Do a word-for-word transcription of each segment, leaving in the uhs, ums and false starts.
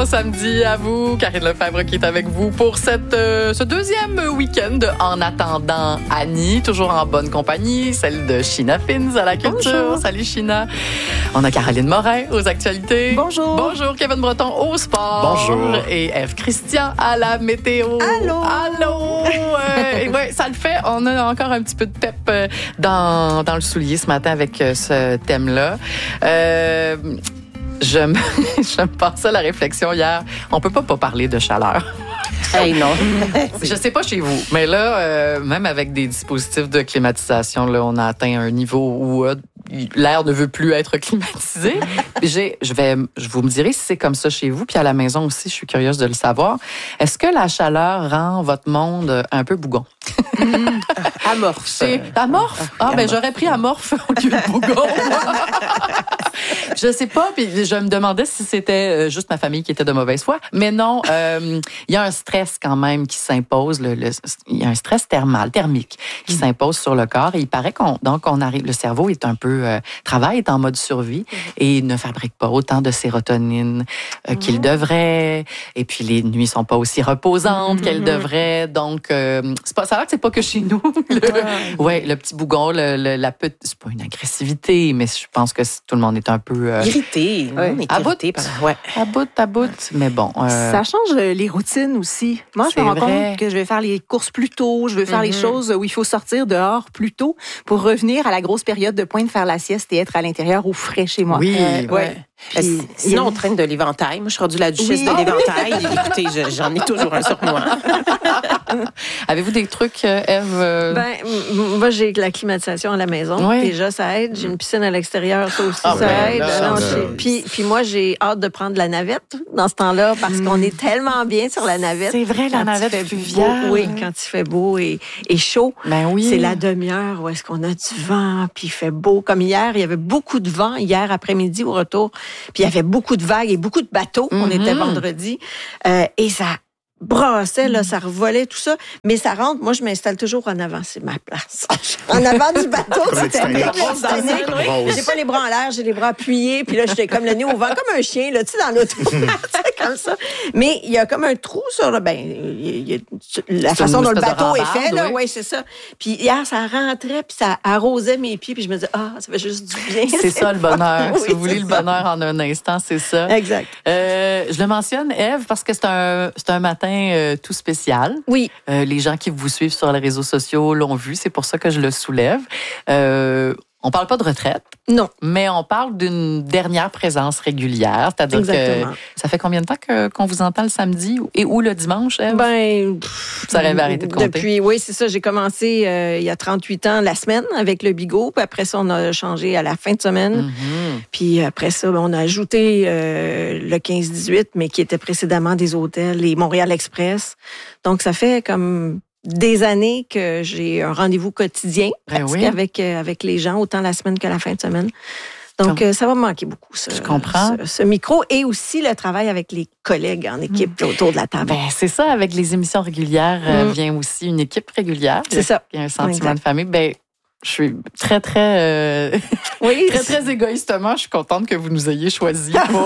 bon samedi à vous. Karine Lefebvre qui est avec vous pour cette, euh, ce deuxième week-end En attendant Annie, toujours en bonne compagnie, celle de Sheena Fins à la culture. Bonjour. Salut Sheena. On a Caroline Morin aux actualités. Bonjour. Bonjour Kevin Breton au sport. Bonjour. Et Ève Christian à la météo. Allô. Allô. Euh, et ouais, ça le fait. On a encore un petit peu de pep euh, dans, dans le soulier ce matin avec euh, ce thème-là. Euh, Je me, je me passais à la réflexion hier. On peut pas pas parler de chaleur. Hey, non. Je sais pas chez vous, mais là, euh, même avec des dispositifs de climatisation, là, on a atteint un niveau où euh, l'air ne veut plus être climatisé. J'ai, je vais, je vous me direz si c'est comme ça chez vous, puis à la maison aussi, je suis curieuse de le savoir. Est-ce que la chaleur rend votre monde un peu bougon? Amorphe. C'est amorphe. Ah, ben j'aurais pris amorphe au lieu de bougon. Je sais pas, puis je me demandais si c'était juste ma famille qui était de mauvaise foi, mais non, il euh, y a un stress quand même qui s'impose, le, le, il y a un stress thermal, thermique qui s'impose sur le corps et il paraît qu'on donc on arrive, le cerveau est un peu euh, travaille, est en mode survie et ne fabrique pas autant de sérotonine euh, qu'il devrait, et puis les nuits sont pas aussi reposantes mm-hmm. qu'elles devraient, donc euh, c'est pas ça a l'air que c'est pas que chez nous. Le, ouais, le petit bougon, le, le, la petite, c'est pas une agressivité, mais je pense que tout le monde est un peu euh, irrité. Ouais. On est à irrité bout, par... ouais. à bout, à bout. Mais bon, euh, ça change les routines aussi. Moi, je me rends vrai. compte que je vais faire les courses plus tôt, je vais faire mm-hmm. les choses où il faut sortir dehors plus tôt pour revenir à la grosse période de pointe, faire la sieste et être à l'intérieur au frais chez moi. Oui, euh, ouais. ouais. Puis, sinon, on traîne de l'éventail. Moi, je suis rendue la duchesse oui. de l'éventail. Écoutez, je, j'en ai toujours un sur moi. Avez-vous des trucs, Ève? Euh... Ben, moi, j'ai la climatisation à la maison. Oui. Déjà, ça aide. J'ai une piscine à l'extérieur, ça aussi, ah, ça ben, aide. Là, non, là, puis, puis moi, j'ai hâte de prendre la navette dans ce temps-là parce mmh. qu'on est tellement bien sur la navette. C'est vrai, la navette fluviale. Oui, quand il fait beau et, et chaud. Ben oui. C'est la demi-heure où est-ce qu'on a du vent, puis il fait beau. Comme hier, il y avait beaucoup de vent hier après-midi au retour. Puis il y avait beaucoup de vagues et beaucoup de bateaux. Mm-hmm. On était vendredi. Euh, et ça brassait, là, ça revolait, tout ça. Mais ça rentre. Moi, je m'installe toujours en avant. C'est ma place. En avant du bateau, c'était bien. J'ai pas les bras en l'air, j'ai les bras appuyés. Puis là, j'étais comme le nez au vent, comme un chien, là, tu sais, dans l'auto. C'est comme ça. Mais il y a comme un trou sur le... Ben, il y a la c'est façon dont le bateau est fait, là. Oui, ouais, c'est ça. Puis hier, ça rentrait, puis ça arrosait mes pieds. Puis je me disais, ah, ça fait juste du bien. C'est, c'est ça, le bonheur. Oui, si vous voulez le bonheur en un instant, c'est ça. Exact. Euh, je le mentionne, Ève, parce que c'est un, c'est un matin Euh, tout spécial. Oui. Euh, les gens qui vous suivent sur les réseaux sociaux l'ont vu, c'est pour ça que je le soulève. Euh, on parle pas de retraite. Non. Mais on parle d'une dernière présence régulière. C'est-à-dire Exactement. que ça fait combien de temps que, qu'on vous entend le samedi et ou le dimanche, Ève? Ben, ça aurait arrêté de compter. Depuis, oui, c'est ça. J'ai commencé euh, il y a trente-huit ans la semaine avec le Bigot. Puis après ça, on a changé à la fin de semaine. Mm-hmm. Puis après ça, on a ajouté euh, le quinze dix-huit, mais qui était précédemment des hôtels et Montréal Express. Donc, ça fait comme des années que j'ai un rendez-vous quotidien ben oui. avec, euh, avec les gens, autant la semaine que la fin de semaine. Donc, euh, ça va me manquer beaucoup, ce, Je comprends. Ce, ce micro et aussi le travail avec les collègues en équipe mmh. autour de la table. Ben, c'est ça, avec les émissions régulières, mmh. euh, vient aussi une équipe régulière. C'est ça. Il y a un sentiment exact. de famille. Ben, je suis très, très, euh, oui, très, très égoïstement, je suis contente que vous nous ayez choisis pour,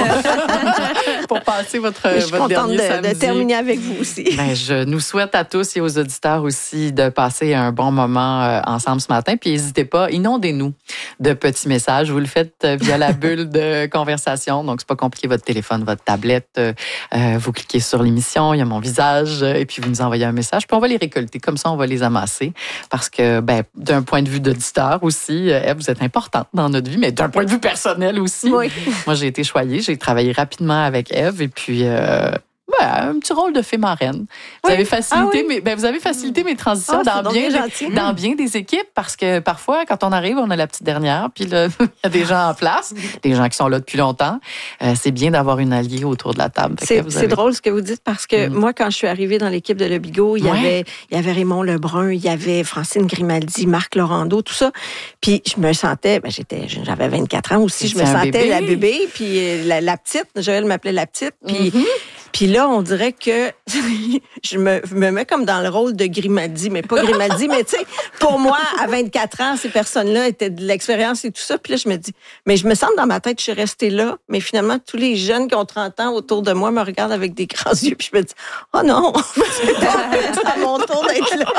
pour passer votre, je suis votre dernier de, samedi. de terminer avec vous aussi. Ben, je nous souhaite à tous et aux auditeurs aussi de passer un bon moment euh, ensemble ce matin. Puis n'hésitez pas, inondez-nous de petits messages. Vous le faites via la bulle de conversation. Donc, c'est pas compliqué, votre téléphone, votre tablette. Euh, vous cliquez sur l'émission, il y a mon visage, et puis vous nous envoyez un message. Puis on va les récolter. Comme ça, on va les amasser. Parce que, ben, d'un point de vue d'auditeur aussi, Ève, vous êtes importante dans notre vie, mais d'un point de vue personnel aussi. Oui. Moi, j'ai été choyée. J'ai travaillé rapidement avec Ève, et puis... Euh, Ouais, un petit rôle de fée marraine. Vous oui. avez facilité, ah, oui. mes, ben vous avez facilité mes transitions ah, dans, bien, bien des, dans bien des équipes parce que parfois, quand on arrive, on a la petite dernière, puis là, il y a des gens en place, des gens qui sont là depuis longtemps. Euh, c'est bien d'avoir une alliée autour de la table. C'est, vous c'est avez... drôle ce que vous dites parce que mm. moi, quand je suis arrivée dans l'équipe de Le Bigot, il y, ouais. avait, il y avait Raymond Lebrun, il y avait Francine Grimaldi, Marc Laurando, tout ça. Puis je me sentais, ben, j'étais, j'avais vingt-quatre ans aussi, je me sentais bébé. la bébé, puis la, la petite, Joël m'appelait la petite, puis... Mm-hmm. Puis là, on dirait que je me, je me mets comme dans le rôle de Grimaldi, mais pas Grimaldi, mais tu sais, pour moi, à vingt-quatre ans, ces personnes-là étaient de l'expérience et tout ça. Puis là, je me dis, mais je me sens dans ma tête, je suis restée là, mais finalement, tous les jeunes qui ont trente ans autour de moi me regardent avec des grands yeux, puis je me dis, oh non, c'est à mon tour d'être là.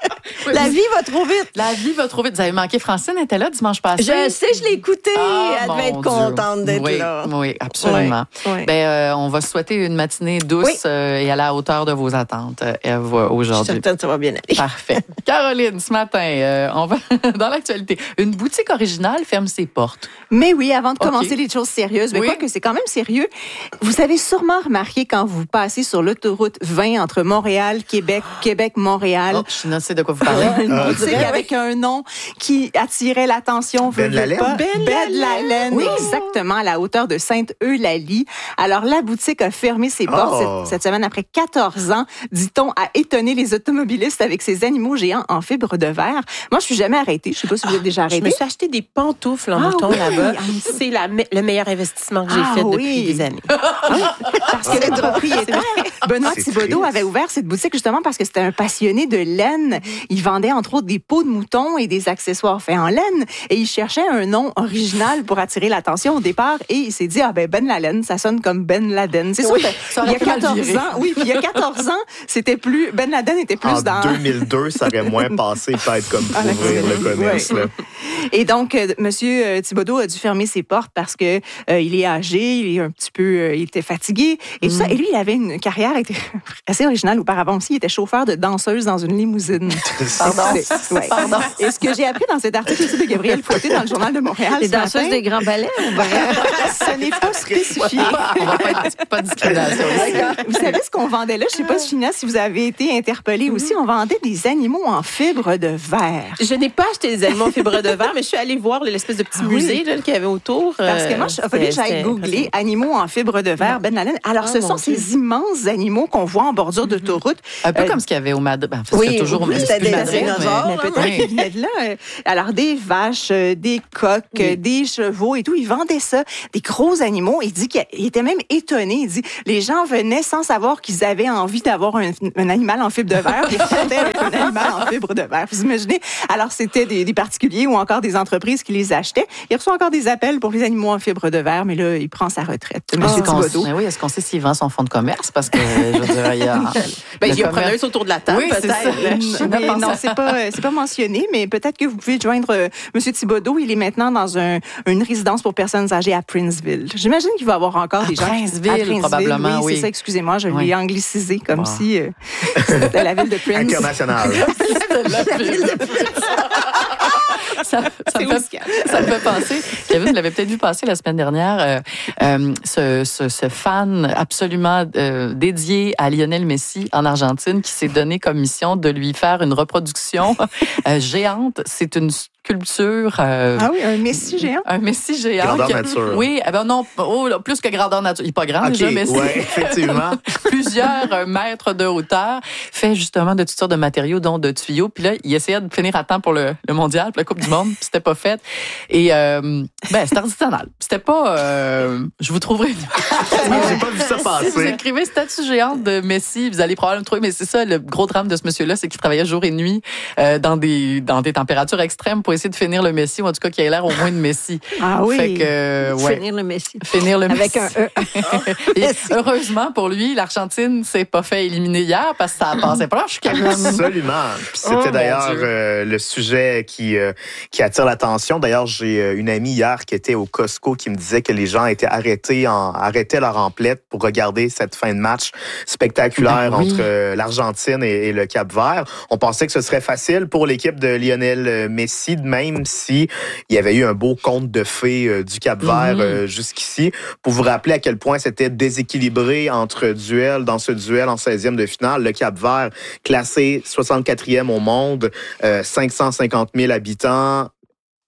La vie va trop vite. La vie va trop vite. Vous avez manqué Francine, elle était là dimanche passé. Je sais, je l'ai écoutée. Ah, elle devait être Dieu. contente d'être oui, là. Oui, absolument. Oui, oui. Ben, euh, on va souhaiter une matinée douce Oui. euh, et à la hauteur de vos attentes, euh, Ève, Je suis aujourd'hui. certaine que ça va bien aller. Parfait. Caroline, ce matin, euh, on va dans l'actualité. Une boutique originale ferme ses portes. Mais oui, avant de OK. commencer les choses sérieuses, mais Oui. quoi que c'est quand même sérieux, vous avez sûrement remarqué quand vous passez sur l'autoroute vingt entre Montréal, Québec, Québec-Montréal, Oh, je sais de quoi vous parlez. une on boutique dirait, avec un nom qui attirait l'attention. Ben veux, veux Lalaine? pas. Ben Ben Lalaine. Lalaine, Oui. exactement, à la hauteur de Sainte-Eulalie. Alors, la boutique a fermé ses portes Oh. cette, cette semaine après quatorze ans, dit-on, à étonner les automobilistes avec ses animaux géants en fibre de verre. Moi, je suis jamais arrêtée. Je sais pas si vous êtes déjà Je me arrêtée. suis acheté des pantoufles en Ah mouton oui. là-bas. C'est la me- le meilleur investissement que j'ai Ah fait oui. depuis des années. Parce que le propriétaire, Benoît C'est Thibodeau, triste. avait ouvert cette boutique justement parce que c'était un passionné de laine. Il vendait entre autres des peaux de mouton et des accessoires faits en laine. Et il cherchait un nom original pour attirer l'attention au départ. Et il s'est dit, ah ben Ben Laden, ça sonne comme Ben Laden. C'est sûr Oui, que ça il y aurait a pu mal quatorze virer. ans, oui, puis il y a quatorze ans, c'était plus, Ben Laden était plus En dans... deux mille deux, ça aurait moins passé peut-être comme pour Ah, la ouvrir le cuisine. commerce. Ouais. là. Et donc, euh, Monsieur euh, Thibodeau a dû fermer ses portes parce que euh, il est âgé, il est un petit peu, euh, il était fatigué et tout ça. Et lui, il avait une carrière était assez originale auparavant aussi. Il était chauffeur de danseuse dans une limousine. Pardon. C'est- ouais. Pardon. Et ce que j'ai appris dans cet article aussi de Gabriel Fouetté dans le Journal de Montréal Les ce matin, danseuses des grands ballets ou bien? ce n'est pas spécifié. On va pas être pas de discrimination ici. Vous savez ce qu'on vendait là? Je sais pas, China, si vous avez été interpellée aussi. On vendait des animaux en fibre de verre. Je n'ai pas acheté des animaux en fibre de verre, mais je suis allée voir l'espèce de petit Ah oui. musée là, qu'il y avait autour. Parce que Euh, moi, il a fallu que c'était- j'aille c'était googler animaux en fibre de verre, Ben Laden. Alors, Ah, ce mon sont Dieu. ces immenses animaux qu'on voit en bordure d'autoroute. Un peu Euh, comme ce qu'il y avait au Madrid. Ben, oui, c'est toujours oui, mais c'était c'est plus des Madrid, dinosaures, mais- Mais peut-être Oui. qu'ils venaient de là. Euh, Alors, des vaches, euh, des coqs, euh, des chevaux et tout. Ils vendaient ça, des gros animaux. Il dit qu'il était même étonné. Il dit, les gens venaient sans savoir qu'ils avaient envie d'avoir un, un animal en fibre de verre. Puis ils vendaient un, un animal en fibre de verre. Vous imaginez? Alors, c'était des, des particuliers ou encore des entreprises qui les achetaient. Il reçoit encore des appels pour les animaux en fibre de verre, mais là, il prend sa retraite. Est-ce Monsieur qu'on, Thibodeau. mais oui, est-ce qu'on sait s'il vend son fonds de commerce? Parce que, je veux dire, il y a. Ben, le il y a commerce- preneuse autour de la table, Oui, c'est peut-être. ça. là. Je Mais pense non, à- c'est pas, euh, c'est pas mentionné, mais peut-être que vous pouvez joindre euh, M. Thibodeau. Il est maintenant dans un, une résidence pour personnes âgées à Princeville. J'imagine qu'il va y avoir encore À des gens. Princeville, probablement, oui. c'est ça, excusez-moi, je Oui. l'ai anglicisé comme Wow. si euh, c'était la ville de Prince. International. ça, ça, me fait, ça me fait penser, Kevin, vous l'avez peut-être vu passer la semaine dernière, euh, euh, ce, ce, ce fan absolument euh, dédié à Lionel Messi en Argentine qui s'est donné comme mission de lui faire une reproduction euh, géante. C'est une sculpture... euh, Ah oui, un messie géant. un Messi géant. Grandeur que- nature. Oui, eh ben non, oh, là, plus que grandeur nature. Il n'est pas grand OK, déjà, mais c'est ouais, effectivement. plusieurs euh, mètres de hauteur, fait justement de toutes sortes de matériaux, dont de tuyaux. Puis là, il essayait de finir à temps pour le, le mondial, pour la Coupe du Monde, puis c'était pas fait. Et euh, ben, c'était artisanal. C'était pas... euh, je vous trouverai... J'ai pas vu ça Si vous passer. écrivez statue géante de Messi, vous allez probablement le trouver, mais c'est ça, le gros drame de ce monsieur-là, c'est qu'il travaillait jour et nuit euh, dans des dans des températures extrêmes pour essayer de finir le Messi, ou en tout cas qu'il ait l'air au moins de Messi. Ah oui. Fait que, euh, ouais. Finir le Messi. Finir le Avec Messi. un E. Et heureusement pour lui, l'Argentine s'est pas fait éliminer hier parce que ça passait proche quand même. Absolument. Puis c'était Oh, mon d'ailleurs Dieu. euh, le sujet qui, euh, qui attire l'attention. D'ailleurs, j'ai euh, une amie hier qui était au Costco qui me disait que les gens étaient arrêtés en, arrêtaient leur emplette pour regarder cette fin de match spectaculaire Ben oui. entre euh, l'Argentine et, et le Cap-Vert. On pensait que ce serait facile pour l'équipe de Lionel Messi, même si il y avait eu un beau conte de fées euh, du Cap-Vert Mhm. euh, jusqu'ici, pour vous rappeler à quel point c'était déséquilibré entre duels. Dans ce duel en seizième de finale, le Cap-Vert classé soixante-quatrième au monde, euh, cinq cent cinquante mille habitants,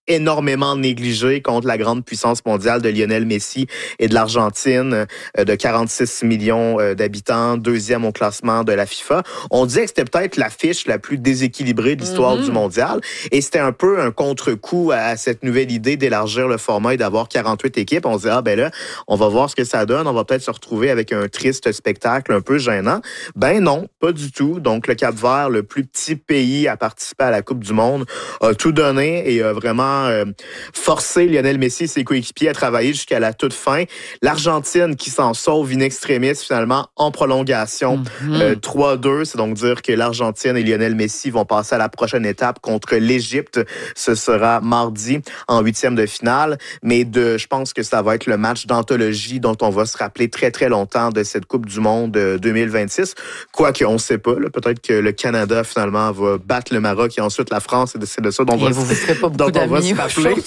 énormément négligé contre la grande puissance mondiale de Lionel Messi et de l'Argentine, euh, de quarante-six millions euh, d'habitants, deuxième au classement de la FIFA. On disait que c'était peut-être l'affiche la plus déséquilibrée de l'histoire mm-hmm. du mondial. Et c'était un peu un contre-coup à cette nouvelle idée d'élargir le format et d'avoir quarante-huit équipes. On se dit, ah ben là, on va voir ce que ça donne. On va peut-être se retrouver avec un triste spectacle un peu gênant. Ben non, pas du tout. Donc, le Cap-Vert, le plus petit pays à participer à la Coupe du Monde, a tout donné et a vraiment euh, forcé Lionel Messi et ses coéquipiers à travailler jusqu'à la toute fin. L'Argentine qui s'en sauve in extremis finalement en prolongation mm-hmm. euh, trois deux. C'est donc dire que l'Argentine et Lionel Messi vont passer à la prochaine étape contre l'Égypte. Ce sera mardi en huitième de finale. Mais de, je pense que ça va être le match d'anthologie dont on va se rappeler très, très longtemps de cette Coupe du Monde deux mille vingt-six. Quoique, on ne sait pas. Là, peut-être que le Canada, finalement, va battre le Maroc et ensuite la France. Et c'est de ça dont, va, vous ne pas dont on va se rappeler.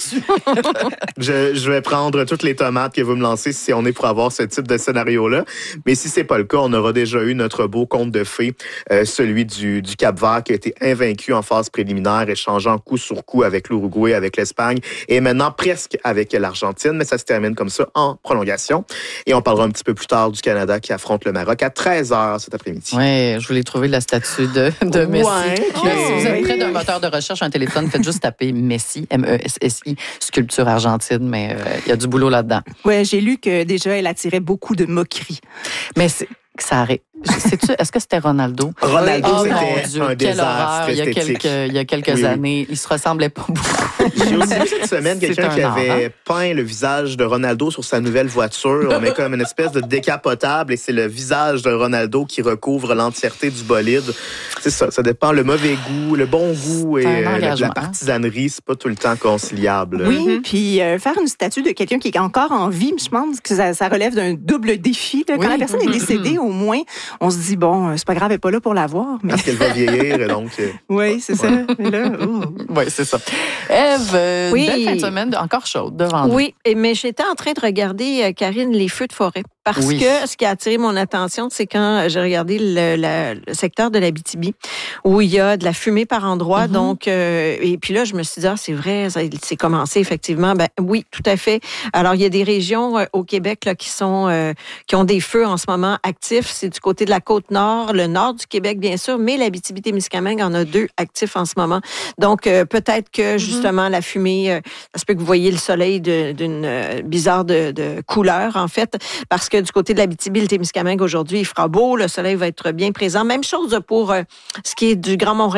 je, je vais prendre toutes les tomates que vous me lancez si on est pour avoir ce type de scénario-là. Mais si c'est pas le cas, on aura déjà eu notre beau conte de fées, euh, celui du, du Cap-Vert qui a été invaincu en phase préliminaire, échangeant coup sur coup avec l'Uruguay, avec l'Espagne et maintenant presque avec l'Argentine. Mais ça se termine comme ça en prolongation. Et on parlera un petit peu plus tard du Canada qui affronte le Maroc à treize heures cet après-midi. Oui, je voulais trouver la statue de, de Messi. Ouais, okay. Si vous êtes près d'un moteur de recherche, un téléphone, faites juste taper Messi, M E S S I, sculpture argentine, mais il euh, y a du boulot là-dedans. Oui, j'ai lu que déjà, elle attirait beaucoup de moqueries. Mais c'est que ça arrête. Sais-tu, est-ce que c'était Ronaldo? Ronaldo, oh, c'était mon Dieu, un quelle désastre horreur, il y a quelques, il y a quelques oui. années. Il se ressemblait pas beaucoup. J'ai aussi vu cette semaine quelqu'un qui avait art, hein? peint le visage de Ronaldo sur sa nouvelle voiture. On met comme une espèce de décapotable et c'est le visage de Ronaldo qui recouvre l'entièreté du bolide. C'est ça, ça dépend. Le mauvais goût, le bon goût et la, la partisanerie, c'est pas tout le temps conciliable. Oui, mm-hmm. puis euh, faire une statue de quelqu'un qui est encore en vie, je pense que ça, ça relève d'un double défi. Là. Quand oui. la personne est décédée, au moins, on se dit, bon, c'est pas grave, elle n'est pas là pour la voir. Mais... Parce qu'elle va vieillir, et donc... Euh... Oui, c'est ouais. ça. Mais là, oh. Oui, c'est ça. Ève, euh, oui. belle fin de semaine, encore chaude devant nous. Oui, mais j'étais en train de regarder, Karine, les feux de forêt. Parce oui. que ce qui a attiré mon attention, c'est quand j'ai regardé le, la, le secteur de l'Abitibi, où il y a de la fumée par endroits. Mm-hmm. Donc, euh, et puis là, je me suis dit, ah, c'est vrai, ça, c'est commencé, effectivement. Ben oui, tout à fait. Alors, il y a des régions euh, au Québec là, qui sont euh, qui ont des feux en ce moment actifs. C'est du côté de la Côte-Nord, le nord du Québec, bien sûr, mais l'Abitibi-Témiscamingue en a deux actifs en ce moment. Donc, euh, peut-être que, justement, mm-hmm. la fumée, euh, ça se peut que vous voyez le soleil de, d'une euh, bizarre de, de couleur, en fait, parce que du côté de l'Abitibi, le Témiscamingue, aujourd'hui, il fera beau, le soleil va être bien présent. Même chose pour euh, ce qui est du Grand Montréal.